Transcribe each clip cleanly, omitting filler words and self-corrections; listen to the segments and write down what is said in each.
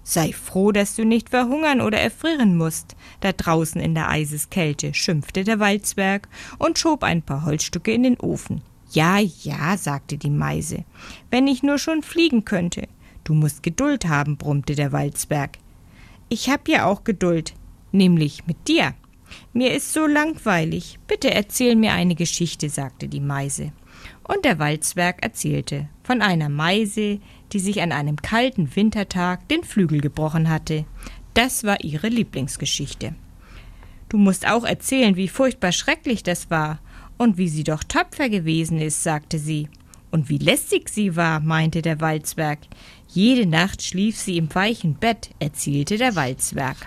»Sei froh, dass du nicht verhungern oder erfrieren musst, da draußen in der Eiseskälte«, schimpfte der Waldzwerg und schob ein paar Holzstücke in den Ofen. »Ja, ja«, sagte die Meise, »wenn ich nur schon fliegen könnte.« »Du musst Geduld haben«, brummte der Waldzwerg. »Ich hab ja auch Geduld, nämlich mit dir. Mir ist so langweilig. Bitte erzähl mir eine Geschichte«, sagte die Meise. Und der Waldzwerg erzählte von einer Meise, die sich an einem kalten Wintertag den Flügel gebrochen hatte. Das war ihre Lieblingsgeschichte. »Du musst auch erzählen, wie furchtbar schrecklich das war und wie sie doch tapfer gewesen ist«, sagte sie. »Und wie lästig sie war«, meinte der Waldzwerg. »Jede Nacht schlief sie im weichen Bett«, erzählte der Waldzwerg.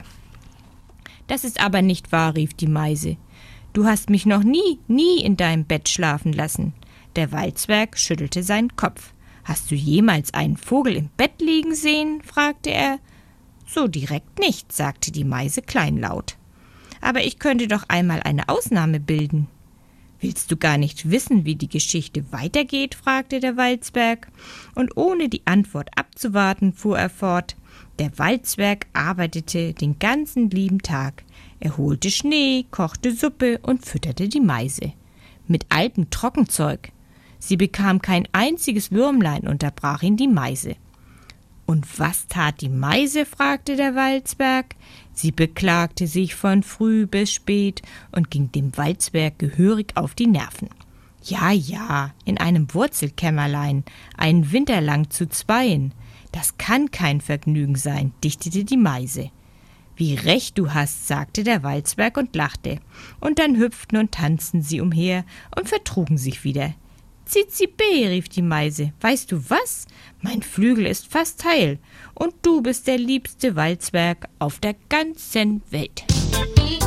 »Das ist aber nicht wahr«, rief die Meise. »Du hast mich noch nie in deinem Bett schlafen lassen.« Der Waldzwerg schüttelte seinen Kopf. »Hast du jemals einen Vogel im Bett liegen sehen?«, fragte er. »So direkt nicht«, sagte die Meise kleinlaut. »Aber ich könnte doch einmal eine Ausnahme bilden.« »Willst du gar nicht wissen, wie die Geschichte weitergeht?«, fragte der Waldzwerg. Und ohne die Antwort abzuwarten, fuhr er fort. Der Waldzwerg arbeitete den ganzen lieben Tag. Er holte Schnee, kochte Suppe und fütterte die Meise. Mit altem Trockenzeug. Sie bekam kein einziges Würmlein, unterbrach ihn die Meise. »Und was tat die Meise?«, fragte der Waldzwerg. Sie beklagte sich von früh bis spät und ging dem Waldzwerg gehörig auf die Nerven. »Ja, ja, in einem Wurzelkämmerlein, einen Winter lang zu zweien. Das kann kein Vergnügen sein«, dichtete die Meise. »Wie recht du hast«, sagte der Waldzwerg und lachte. Und dann hüpften und tanzten sie umher und vertrugen sich wieder. »Zizibe«, rief die Meise, »weißt du was? Mein Flügel ist fast heil und du bist der liebste Waldzwerg auf der ganzen Welt.«